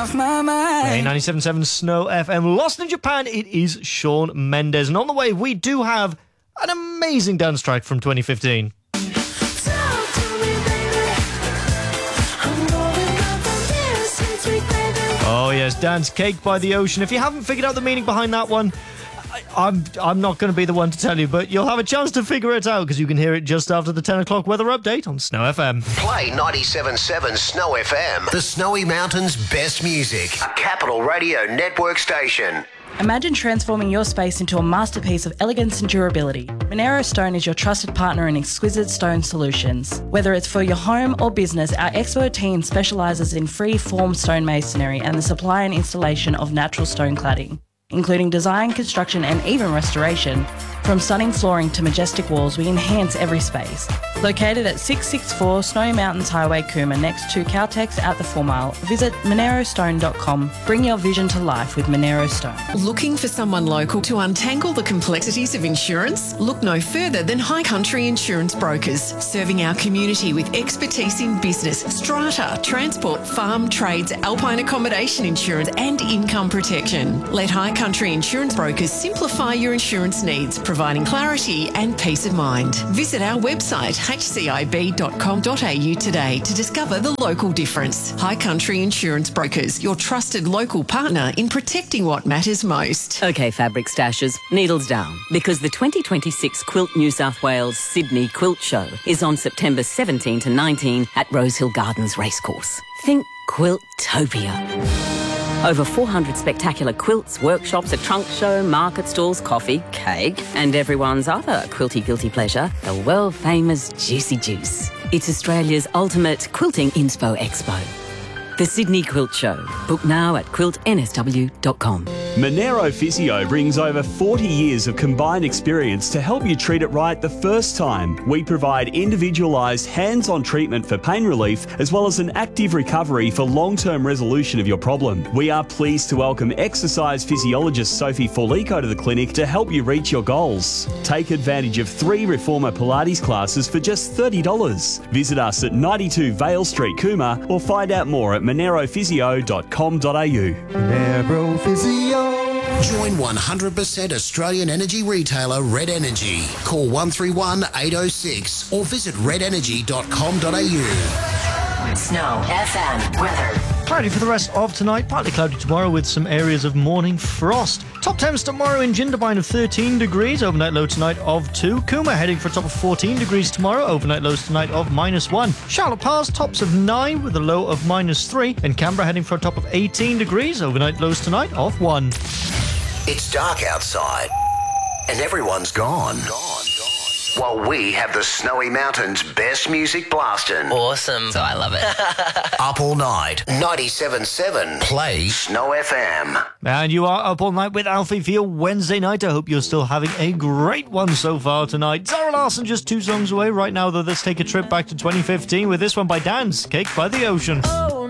off my mind. Hey, 97.7 Snow FM. Lost in Japan, it is Shawn Mendes. And on the way, we do have an amazing dance track from 2015. Oh yes, Dance Cake by the Ocean. If you haven't figured out the meaning behind that one, I'm not going to be the one to tell you, but you'll have a chance to figure it out because you can hear it just after the 10 o'clock weather update on Snow FM. Play 97.7 Snow FM, the Snowy Mountains' best music. A Capital Radio Network station. Imagine transforming your space into a masterpiece of elegance and durability. Monero Stone is your trusted partner in exquisite stone solutions. Whether it's for your home or business, our expert team specialises in free-form stonemasonry and the supply and installation of natural stone cladding, including design, construction and even restoration. From stunning flooring to majestic walls, we enhance every space. Located at 664 Snowy Mountains Highway, Cooma, next to Caltex at the 4 Mile, visit monerostone.com. Bring your vision to life with Monero Stone. Looking for someone local to untangle the complexities of insurance? Look no further than High Country Insurance Brokers, serving our community with expertise in business, strata, transport, farm, trades, alpine accommodation insurance and income protection. Let High Country Insurance Brokers simplify your insurance needs, providing clarity and peace of mind. Visit our website hcib.com.au today to discover the local difference. High Country Insurance Brokers, your trusted local partner in protecting what matters most. OK, fabric stashers, needles down, because the 2026 Quilt New South Wales Sydney Quilt Show is on September 17 to 19 at Rosehill Gardens Racecourse. Think Quiltopia. Over 400 spectacular quilts, workshops, a trunk show, market stalls, coffee, cake, and everyone's other quilty guilty pleasure, the world-famous Juicy Juice. It's Australia's ultimate quilting inspo expo. The Sydney Quilt Show. Book now at quiltnsw.com. Monero Physio brings over 40 years of combined experience to help you treat it right the first time. We provide individualised, hands-on treatment for pain relief as well as an active recovery for long-term resolution of your problem. We are pleased to welcome exercise physiologist Sophie Forlico to the clinic to help you reach your goals. Take advantage of 3 Reformer Pilates classes for just $30. Visit us at 92 Vale Street, Cooma, or find out more at monerophysio.com.au. Monero Physio. Join 100% Australian energy retailer Red Energy. Call 131 806 or visit redenergy.com.au. Snow FM weather. Cloudy for the rest of tonight, partly cloudy tomorrow with some areas of morning frost. Top temps tomorrow in Jindabyne of 13 degrees, overnight low tonight of 2. Cooma heading for a top of 14 degrees tomorrow, overnight lows tonight of -1. Charlotte Pass tops of 9 with a low of -3. And Canberra heading for a top of 18 degrees, overnight lows tonight of 1. It's dark outside and everyone's gone. While we have the Snowy Mountains' best music blasting. Awesome. So I love it. Up all night. 97.7 Play Snow FM. And you are up all night with Alfie for your Wednesday night. I hope you're still having a great one so far tonight. Zara Larsson just 2 songs away right now, though. Let's take a trip back to 2015 with this one by Dance Cake by the Ocean. Oh.